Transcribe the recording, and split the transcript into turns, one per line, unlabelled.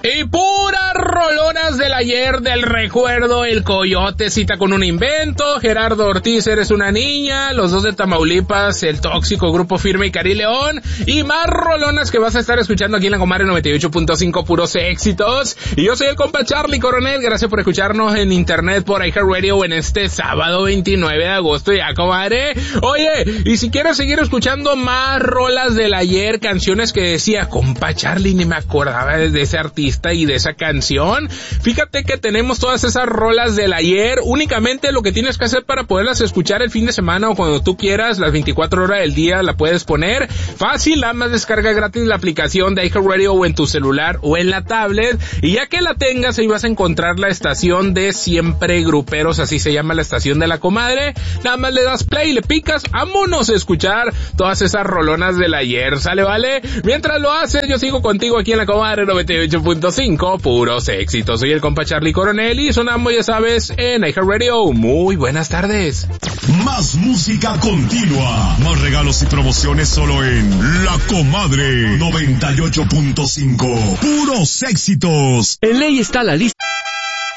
Y puras rolonas del ayer, del recuerdo, el Coyote, Cita con un invento, Gerardo Ortiz, Eres una niña, Los Dos de Tamaulipas, El Tóxico, Grupo Firme y Cari León, y más rolonas que vas a estar escuchando aquí en la Comadre 98.5, puros éxitos. Y yo soy el compa Charlie Coronel, gracias por escucharnos en internet por iHeartRadio en este sábado 29 de agosto, ya, comadre. Oye, y si quieres seguir escuchando más rolas del ayer, canciones que decía, compa Charlie, ni me acordaba de ese artista y de esa canción, fíjate que tenemos todas esas rolas del ayer. Únicamente lo que tienes que hacer para poderlas escuchar el fin de semana o cuando tú quieras, las 24 horas del día la puedes poner fácil, nada más descarga gratis la aplicación de iHeartRadio o en tu celular o en la tablet, y ya que la tengas ahí vas a encontrar la estación de Siempre Gruperos, así se llama la estación de la comadre. Nada más le das play, le picas, vámonos a escuchar todas esas rolonas del ayer, ¿sale, vale? Mientras lo haces, yo sigo contigo aquí en la Comadre 98.5, puros éxitos. Soy el compa Charlie Coronel y sonamos, ya sabes, en iHeartRadio. Muy buenas tardes.
Más música continua, más regalos y promociones solo en La Comadre 98.5, puros éxitos.
En ley está la lista.